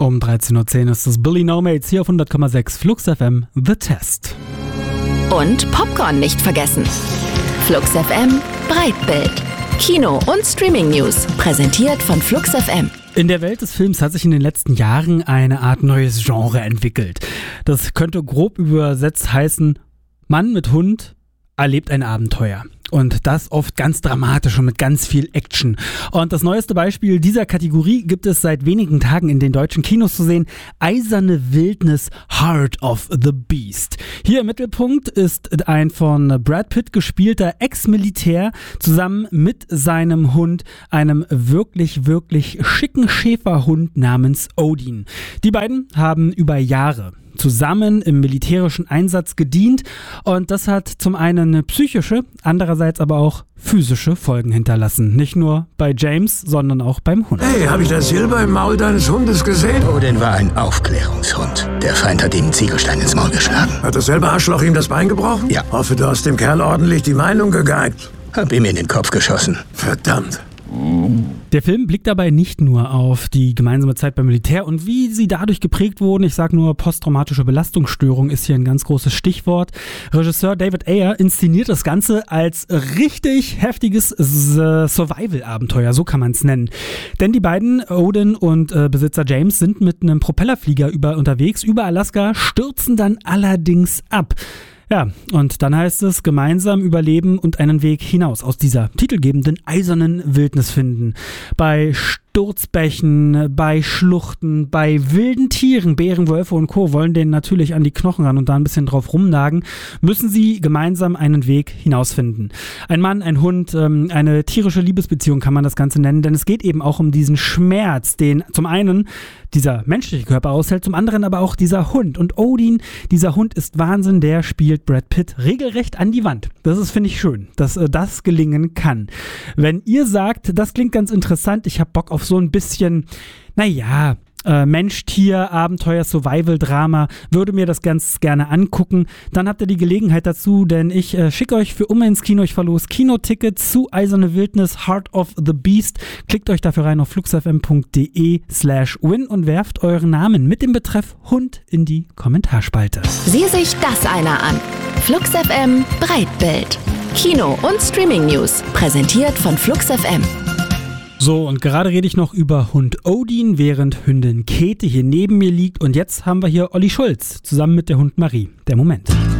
Um 13.10 Uhr ist es Billy No Mates hier auf 100,6 Flux FM, The Test. Und Popcorn nicht vergessen. Flux FM Breitbild. Kino- und Streaming-News, präsentiert von Flux FM. In der Welt des Films hat sich in den letzten Jahren eine Art neues Genre entwickelt. Das könnte grob übersetzt heißen, Mann mit Hund erlebt ein Abenteuer. Und das oft ganz dramatisch und mit ganz viel Action. Und das neueste Beispiel dieser Kategorie gibt es seit wenigen Tagen in den deutschen Kinos zu sehen. Eiserne Wildnis, Heart of the Beast. Hier im Mittelpunkt ist ein von Brad Pitt gespielter Ex-Militär zusammen mit seinem Hund, einem wirklich, wirklich schicken Schäferhund namens Odin. Die beiden haben über Jahre zusammen im militärischen Einsatz gedient und das hat zum einen psychische, andererseits aber auch physische Folgen hinterlassen. Nicht nur bei James, sondern auch beim Hund. Hey, habe ich das Silber im Maul deines Hundes gesehen? Odin war ein Aufklärungshund. Der Feind hat ihm einen Ziegelstein ins Maul geschlagen. Hat dasselbe Arschloch ihm das Bein gebrochen? Ja. Hoffe, du hast dem Kerl ordentlich die Meinung gegeigt. Hab ihm in den Kopf geschossen. Verdammt. Der Film blickt dabei nicht nur auf die gemeinsame Zeit beim Militär und wie sie dadurch geprägt wurden. Ich sage nur, posttraumatische Belastungsstörung ist hier ein ganz großes Stichwort. Regisseur David Ayer inszeniert das Ganze als richtig heftiges Survival-Abenteuer, so kann man es nennen. Denn die beiden, Odin und Besitzer James, sind mit einem Propellerflieger unterwegs über Alaska, stürzen dann allerdings ab. Ja, und dann heißt es, gemeinsam überleben und einen Weg hinaus aus dieser titelgebenden eisernen Wildnis finden. Bei Sturzbächen, bei Schluchten, bei wilden Tieren, Bären, Wölfe und Co. wollen denen natürlich an die Knochen ran und da ein bisschen drauf rumnagen, müssen sie gemeinsam einen Weg hinausfinden. Ein Mann, ein Hund, eine tierische Liebesbeziehung kann man das Ganze nennen, denn es geht eben auch um diesen Schmerz, den zum einen dieser menschliche Körper aushält, zum anderen aber auch dieser Hund. Und Odin, dieser Hund ist Wahnsinn, der spielt Brad Pitt regelrecht an die Wand. Das ist, finde ich, schön, dass das gelingen kann. Wenn ihr sagt, das klingt ganz interessant, ich habe Bock auf so ein bisschen, Mensch-Tier, Abenteuer, Survival-Drama, würde mir das ganz gerne angucken, dann habt ihr die Gelegenheit dazu, denn ich schicke euch für ins Kino, ich verlose Kinotickets zu Eiserne Wildnis, Heart of the Beast. Klickt euch dafür rein auf fluxfm.de/win und werft euren Namen mit dem Betreff Hund in die Kommentarspalte. Sieh sich das einer an. Flux FM Breitbild. Kino- und Streaming-News, präsentiert von Flux FM. So, und gerade rede ich noch über Hund Odin, während Hündin Käthe hier neben mir liegt. Und jetzt haben wir hier Olli Schulz zusammen mit der Hund Marie. Der Moment.